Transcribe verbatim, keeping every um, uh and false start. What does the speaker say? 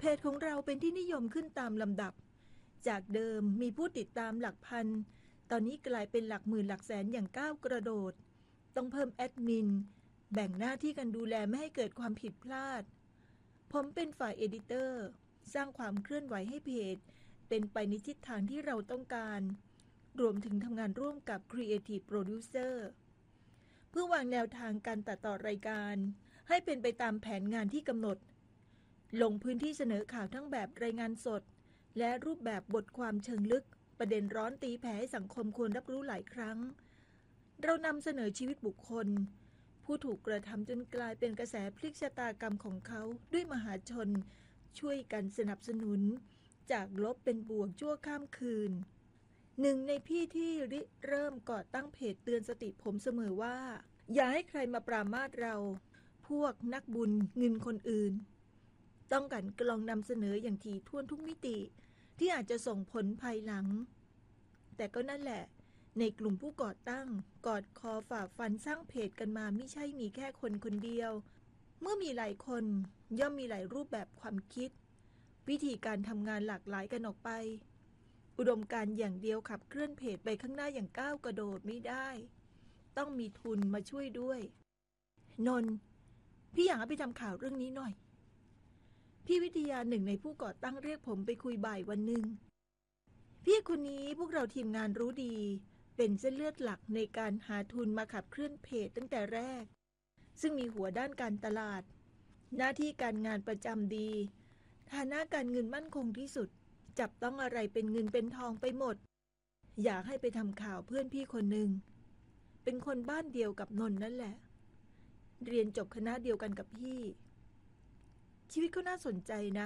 จของเราเป็นที่นิยมขึ้นตามลำดับจากเดิมมีผู้ติดตามหลักพันตอนนี้กลายเป็นหลักหมื่นหลักแสนอย่างก้าวกระโดดต้องเพิ่มแอดมินแบ่งหน้าที่กันดูแลไม่ให้เกิดความผิดพลาดผมเป็นฝ่ายเอดิเตอร์สร้างความเคลื่อนไหวให้เพจเป็นไปในทิศทางที่เราต้องการรวมถึงทำงานร่วมกับ Creative Producer เพื่อวางแนวทางการตัดต่อรายการให้เป็นไปตามแผนงานที่กำหนดลงพื้นที่เสนอข่าวทั้งแบบรายงานสดและรูปแบบบทความเชิงลึกประเด็นร้อนตีแผ่ให้สังคมควรรับรู้หลายครั้งเรานำเสนอชีวิตบุคคลผู้ถูกกระทำจนกลายเป็นกระแสพลิกชะตากรรมของเขาด้วยมหาชนช่วยกันสนับสนุนจากลบเป็นบวกชั่วข้ามคืนหนึ่งในพี่ที่ริเริ่มก่อตั้งเพจเตือนสติผมเสมอว่าอย่าให้ใครมาปรามาสเราพวกนักบุญเงินคนอื่นต้องกันกลองนำเสนออย่างถี่ถ้วนทุกมิติที่อาจจะส่งผลภายหลังแต่ก็นั่นแหละในกลุ่มผู้ก่อตั้งกอดคอฝ่าฟันสร้างเพจกันมาไม่ใช่มีแค่คนคนเดียวเมื่อมีหลายคนย่อมมีหลายรูปแบบความคิดวิธีการทำงานหลากหลายกันออกไปอุดมการณ์อย่างเดียวขับเคลื่อนเพจไปข้างหน้าอย่างก้าวกระโดดไม่ได้ต้องมีทุนมาช่วยด้วยนนท์พี่อยากให้ไปทำข่าวเรื่องนี้หน่อยพี่วิทยาหนึ่งในผู้ก่อตั้งเรียกผมไปคุยบ่ายวันหนึ่งพี่คนนี้พวกเราทีมงานรู้ดีเป็นเส้นเลือดหลักในการหาทุนมาขับเคลื่อนเพจตั้งแต่แรกซึ่งมีหัวด้านการตลาดหน้าที่การงานประจำดีฐานะการเงินมั่นคงที่สุดจับต้องอะไรเป็นเงินเป็นทองไปหมดอยากให้ไปทำข่าวเพื่อนพี่คนหนึ่งเป็นคนบ้านเดียวกับนนท์นั่นแหละเรียนจบคณะเดียวกันกับพี่ชีวิตก็น่าสนใจนะ